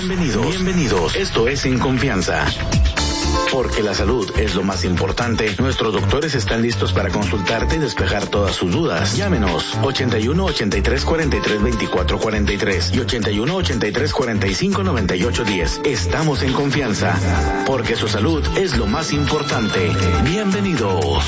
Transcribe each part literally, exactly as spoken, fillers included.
Bienvenidos, bienvenidos. Esto es En Confianza. Porque la salud es lo más importante, nuestros doctores están listos para consultarte y despejar todas sus dudas. Llámenos ochenta y uno, ochenta y tres, cuarenta y tres, veinticuatro cuarenta y tres y ochenta y uno, ochenta y tres, cuarenta y cinco, noventa y ocho diez. Estamos en Confianza, porque su salud es lo más importante. Bienvenidos.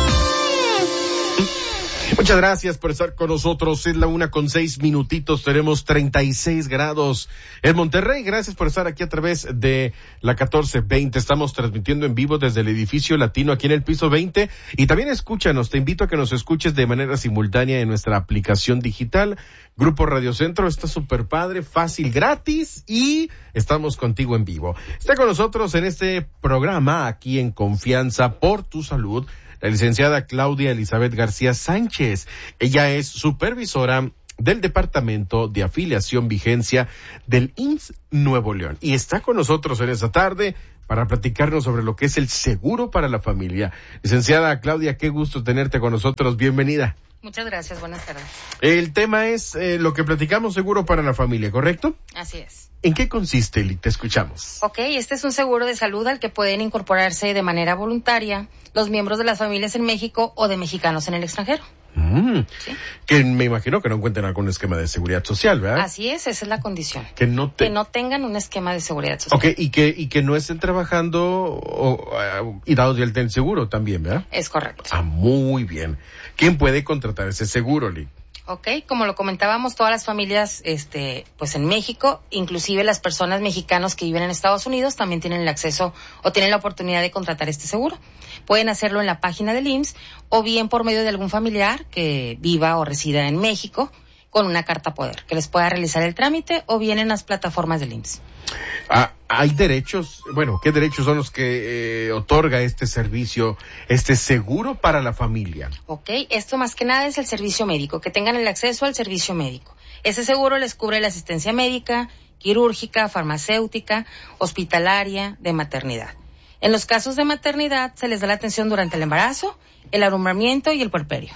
Muchas gracias por estar con nosotros. Es la una con seis minutitos. Tenemos treinta y seis grados en Monterrey. Gracias por estar aquí a través de la catorce veinte. Estamos transmitiendo en vivo desde el edificio latino aquí en el piso veinte. Y también escúchanos. Te invito a que nos escuches de manera simultánea en nuestra aplicación digital. Grupo Radio Centro. Está súper padre, fácil, gratis. Y estamos contigo en vivo. Está con nosotros en este programa aquí en Confianza por tu Salud la licenciada Claudia Elizabeth García Sánchez. Ella es supervisora del Departamento de Afiliación Vigencia del I M S S Nuevo León. Y está con nosotros en esta tarde para platicarnos sobre lo que es el seguro para la familia. Licenciada Claudia, qué gusto tenerte con nosotros. Bienvenida. Muchas gracias, buenas tardes. El tema es eh, lo que platicamos, seguro para la familia, ¿correcto? Así es. ¿En qué consiste, Eli? Te escuchamos. Ok, este es un seguro de salud al que pueden incorporarse de manera voluntaria los miembros de las familias en México o de mexicanos en el extranjero. Mm, ¿Sí? Que me imagino que no cuenten con un esquema de seguridad social, ¿verdad? Así es, esa es la condición. Que no, te... que no tengan un esquema de seguridad social. Ok, y que, y que no estén trabajando o, uh, y dados de alta en seguro también, ¿verdad? Es correcto. Ah, muy bien. ¿Quién puede contratar ese seguro, Lee? Ok, como lo comentábamos, todas las familias, este, pues en México, inclusive las personas mexicanos que viven en Estados Unidos, también tienen el acceso o tienen la oportunidad de contratar este seguro. Pueden hacerlo en la página del I M S S o bien por medio de algún familiar que viva o resida en México con una carta poder, que les pueda realizar el trámite o bien en las plataformas del I M S S. Ah, hay derechos, bueno, ¿qué derechos son los que eh, otorga este servicio, este seguro para la familia? Ok, esto más que nada es el servicio médico, que tengan el acceso al servicio médico. Ese seguro les cubre la asistencia médica, quirúrgica, farmacéutica, hospitalaria, de maternidad. En los casos de maternidad se les da la atención durante el embarazo, el alumbramiento y el puerperio.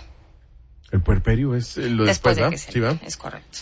El puerperio es lo después, después de ¿verdad? que se Sí, ¿verdad? Es correcto.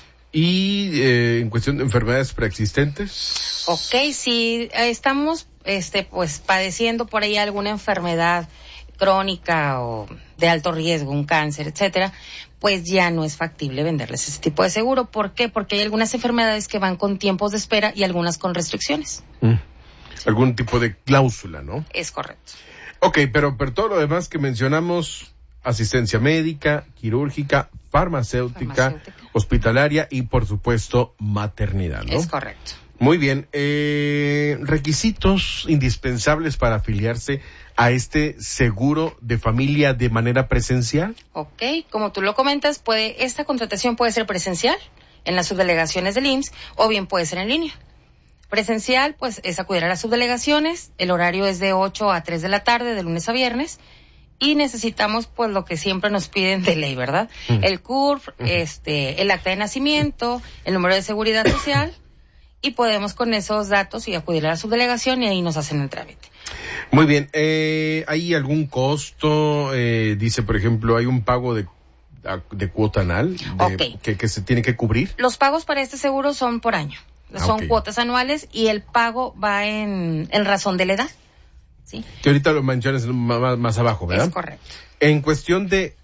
Y eh, en cuestión de enfermedades preexistentes. Ok, si eh, estamos este, pues padeciendo por ahí alguna enfermedad crónica o de alto riesgo, un cáncer, etcétera, pues ya no es factible venderles ese tipo de seguro. ¿Por qué? Porque hay algunas enfermedades que van con tiempos de espera y algunas con restricciones. Mm. Algún tipo de cláusula, ¿no? Es correcto. Ok, pero, pero todo lo demás que mencionamos, asistencia médica, quirúrgica, farmacéutica, farmacéutica, hospitalaria y, por supuesto, maternidad, ¿no? Es correcto. Muy bien. Eh, requisitos indispensables para afiliarse a este seguro de familia de manera presencial. Ok, como tú lo comentas, puede esta contratación puede ser presencial en las subdelegaciones del I M S S o bien puede ser en línea. Presencial, pues, es acudir a las subdelegaciones. El horario es de ocho a tres de la tarde, de lunes a viernes. Y necesitamos, pues, lo que siempre nos piden de ley, ¿verdad? Mm. El C U R P, uh-huh. este, el acta de nacimiento, el número de seguridad social. Y podemos con esos datos y acudir a la subdelegación y ahí nos hacen el trámite. Muy bien. Eh, ¿hay algún costo? Eh, dice, por ejemplo, ¿hay un pago de, de cuota anual de, okay. que, que se tiene que cubrir? Los pagos para este seguro son por año. Son ah, okay. cuotas anuales y el pago va en, en razón de la edad. ¿Sí? Que ahorita lo mencionas más, más abajo, ¿verdad? Es correcto. En cuestión de,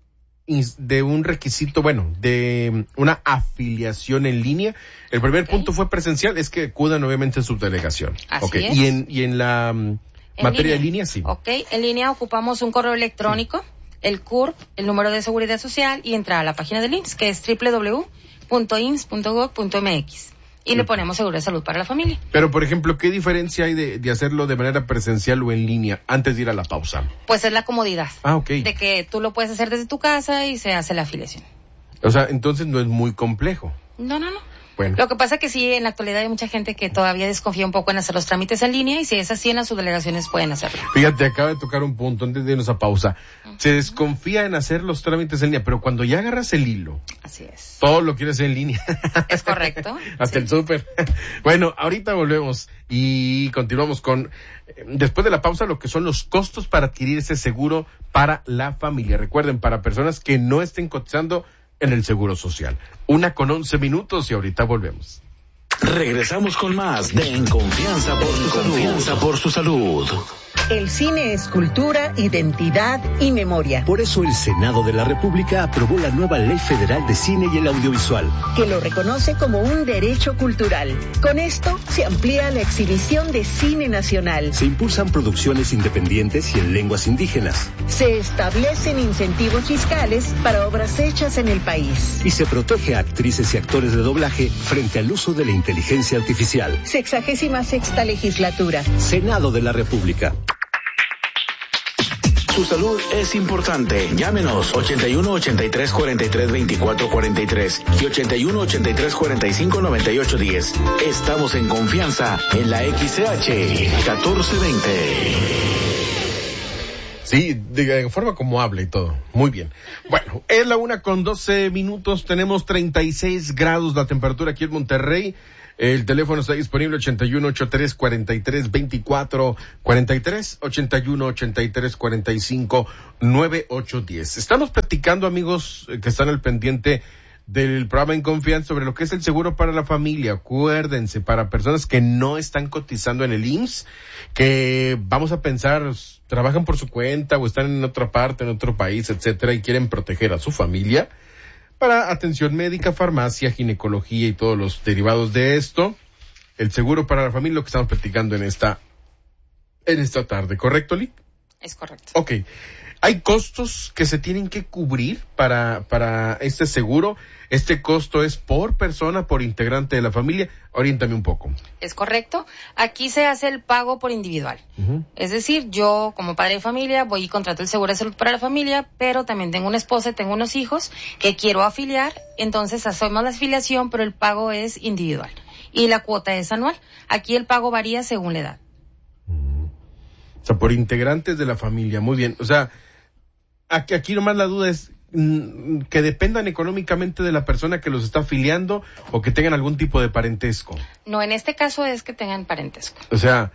de un requisito, bueno, de una afiliación en línea, el primer okay. punto fue presencial, es que acudan obviamente a su delegación. Así okay. es. Y en, y en la um, en materia línea. de línea, sí. Ok, en línea ocupamos un correo electrónico, sí. el C U R P, el número de seguridad social y entrar a la página del I M S S, que es doble u doble u doble u punto i m s s punto gov punto m x. Y le ponemos seguro de salud para la familia. Pero, por ejemplo, ¿qué diferencia hay de, de hacerlo de manera presencial o en línea antes de ir a la pausa? Pues es la comodidad. Ah, ok. De que tú lo puedes hacer desde tu casa y se hace la afiliación. O sea, entonces no es muy complejo. No, no, no. Bueno. Lo que pasa es que sí, en la actualidad hay mucha gente que todavía desconfía un poco en hacer los trámites en línea y si es así, en las subdelegaciones pueden hacerlo. Fíjate, acaba de tocar un punto antes de irnos a pausa. Uh-huh. Se desconfía en hacer los trámites en línea, pero cuando ya agarras el hilo. Así es. Todo lo quieres en línea. Es correcto. Hasta sí. el súper. Bueno, ahorita volvemos y continuamos con, después de la pausa, lo que son los costos para adquirir ese seguro para la familia. Recuerden, para personas que no estén cotizando en el Seguro Social. Una con once minutos y ahorita volvemos. Regresamos con más de En Confianza por su Confianza por su salud. El cine es cultura, identidad y memoria. Por eso el Senado de la República aprobó la nueva Ley Federal de Cine y el Audiovisual, que lo reconoce como un derecho cultural. Con esto se amplía la exhibición de cine nacional. Se impulsan producciones independientes y en lenguas indígenas. Se establecen incentivos fiscales para obras hechas en el país. Y se protege a actrices y actores de doblaje frente al uso de la inteligencia artificial. Sexagésima sexta legislatura. Senado de la República. Su salud es importante. Llámenos ochenta y uno, ochenta y tres, cuarenta y tres, veinticuatro, cuarenta y tres y ochenta y uno, ochenta y tres, cuarenta y cinco, noventa y ocho, diez. Estamos en Confianza en la X C H catorce veinte. Sí, de forma como habla y todo. Muy bien. Bueno, es la una con doce minutos. Tenemos treinta y seis grados la temperatura aquí en Monterrey. El teléfono está disponible ochenta y uno, ochenta y tres, cuarenta y tres, veinticuatro, cuarenta y tres, ochenta y uno, ochenta y tres, cuarenta y cinco, noventa y ocho, diez. Estamos platicando, amigos que están al pendiente del programa En Confianza, sobre lo que es el seguro para la familia. Acuérdense, para personas que no están cotizando en el I M S S, que vamos a pensar, trabajan por su cuenta o están en otra parte, en otro país, etcétera, y quieren proteger a su familia, para atención médica, farmacia, ginecología y todos los derivados de esto. El seguro para la familia, lo que estamos platicando en esta, en esta tarde. ¿Correcto, Lee? Es correcto. Ok. ¿Hay costos que se tienen que cubrir para, para este seguro? ¿Este costo es por persona, por integrante de la familia? Oriéntame un poco. Es correcto. Aquí se hace el pago por individual. Uh-huh. Es decir, yo como padre de familia voy y contrato el seguro de salud para la familia, pero también tengo una esposa y tengo unos hijos que quiero afiliar, entonces hacemos la afiliación, pero el pago es individual. Y la cuota es anual. Aquí el pago varía según la edad. Uh-huh. O sea, por integrantes de la familia. Muy bien. O sea, aquí, aquí nomás la duda es que dependan económicamente de la persona que los está afiliando o que tengan algún tipo de parentesco. No, en este caso es que tengan parentesco. O sea,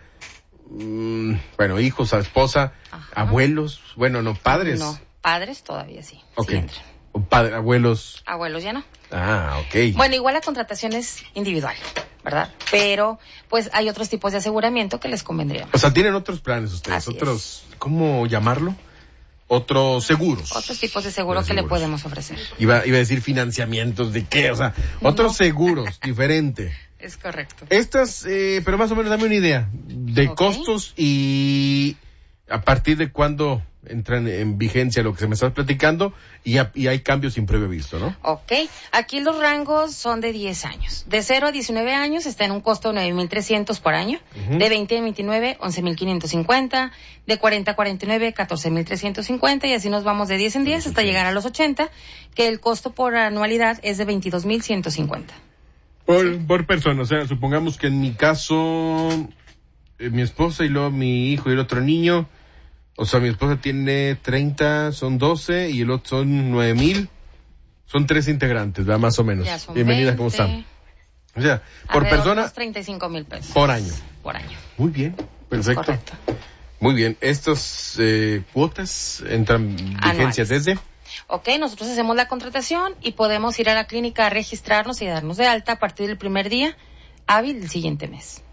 mmm, bueno, hijos, esposa, ajá, abuelos, bueno, no, padres. No, padres todavía sí. Ok. Sí entran. O padre, abuelos. Abuelos ya no. Ah, ok. Bueno, igual la contratación es individual, ¿verdad? Pero, pues, hay otros tipos de aseguramiento que les convendría más. O sea, tienen otros planes ustedes, Así otros, es. ¿Cómo llamarlo? Otros seguros. Otros tipos de seguros que le podemos ofrecer. Iba, iba a decir financiamientos, ¿de qué? O sea, otros no. seguros, diferente. Es correcto. Estas, eh, pero más o menos dame una idea de okay. costos y a partir de cuándo entran en vigencia lo que se me está platicando y, a, y hay cambios sin previo visto, ¿no? Ok. Aquí los rangos son de diez años. De cero a diecinueve años está en un costo de nueve mil trescientos por año. Uh-huh. De veinte a veintinueve, once mil quinientos cincuenta. De cuarenta a cuarenta y nueve, catorce mil trescientos cincuenta. Y así nos vamos de diez en diez hasta llegar a los ochenta, que el costo por anualidad es de veintidós mil ciento cincuenta. Por, sí. por persona. O sea, supongamos que en mi caso, eh, mi esposa y luego mi hijo y el otro niño. O sea, mi esposa tiene treinta, son doce, y el otro son nueve mil. Son tres integrantes, ¿verdad? Más o menos. Ya son Bienvenida, veinte. ¿Cómo están? O sea, por persona. treinta y cinco mil pesos. Por año. Por año. Muy bien, perfecto. Es correcto. Muy bien, ¿estas eh, cuotas entran vigencia desde? Ok, nosotros hacemos la contratación y podemos ir a la clínica a registrarnos y darnos de alta a partir del primer día hábil del siguiente mes.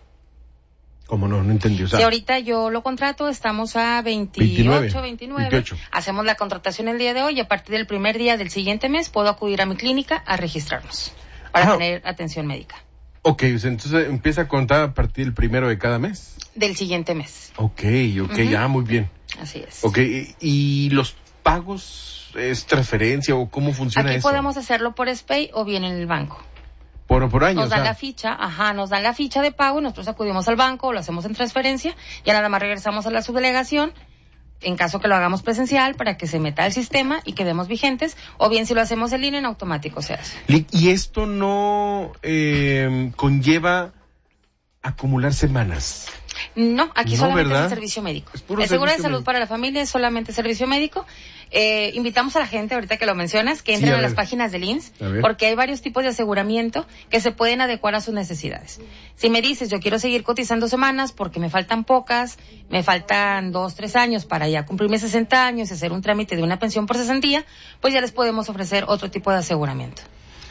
¿Cómo no? No entendí. O sea, si ahorita yo lo contrato, estamos a veintiocho, veintinueve. veintiocho. Hacemos la contratación el día de hoy y a partir del primer día del siguiente mes puedo acudir a mi clínica a registrarnos para ah. tener atención médica. Ok, entonces empieza a contar a partir del primero de cada mes. Del siguiente mes. Ok, ok, uh-huh. ya, muy bien. Así es. Ok, ¿y los pagos es transferencia o cómo funciona Aquí eso? Aquí podemos hacerlo por SPAY o bien en el banco. Por, por año. Nos dan o sea. la ficha, ajá, nos dan la ficha de pago y nosotros acudimos al banco, lo hacemos en transferencia, ya nada más regresamos a la subdelegación, en caso que lo hagamos presencial, para que se meta al sistema y quedemos vigentes, o bien si lo hacemos en línea, en automático se hace. ¿Y esto no eh, conlleva acumular semanas? No, aquí no, solamente ¿verdad? es el servicio médico. Es puro el seguro de salud médico. Para la familia es solamente servicio médico. Eh, invitamos a la gente, ahorita que lo mencionas, que entren sí, a, a las páginas del I M S S, porque hay varios tipos de aseguramiento que se pueden adecuar a sus necesidades. Si me dices, yo quiero seguir cotizando semanas porque me faltan pocas, me faltan dos, tres años para ya cumplirme sesenta años y hacer un trámite de una pensión por cesantía, pues ya les podemos ofrecer otro tipo de aseguramiento.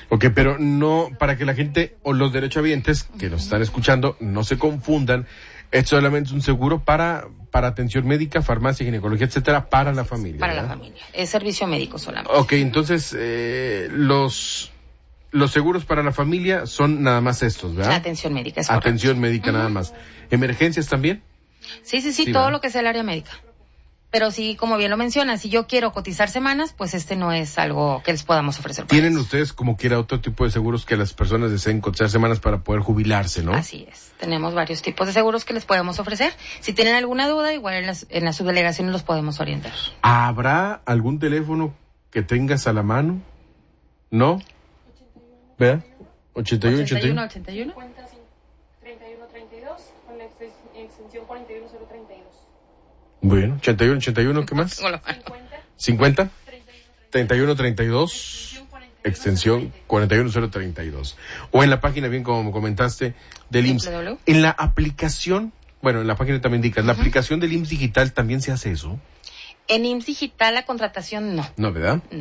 Ok, pero no, para que la gente o los derechohabientes que nos están escuchando no se confundan, esto solamente es un seguro para para atención médica, farmacia, ginecología, etcétera, para la familia. Para ¿verdad? la familia. Es servicio médico solamente. Ok, entonces eh, los los seguros para la familia son nada más estos, ¿verdad? Atención médica, es correcto. Atención médica nada más. ¿Emergencias también? Sí, sí, sí, Sí, todo ¿verdad? lo que sea el área médica. Pero sí, como bien lo menciona, si yo quiero cotizar semanas, pues este no es algo que les podamos ofrecer. para ¿Tienen eso. ustedes como quiera otro tipo de seguros que las personas deseen cotizar semanas para poder jubilarse, no? Así es. Tenemos varios tipos de seguros que les podemos ofrecer. Si tienen alguna duda, igual en las, en las subdelegaciones los podemos orientar. ¿Habrá algún teléfono que tengas a la mano? ¿No? ¿Verdad? ochenta y uno, ochenta y uno. ochenta y uno. treinta y uno treinta y dos con la ex- extensión cuarenta y uno cero treinta y dos. Bueno, ochenta y uno, ochenta y uno, ¿qué más? cincuenta, treinta y uno, treinta y dos, extensión cuarenta y uno cero treinta y dos. O en la página, bien como comentaste, del I M S S. W. En la aplicación, bueno, en la página también indicas, la aplicación del I M S S Digital también se hace eso, En I M S S Digital la contratación no. ¿no, verdad?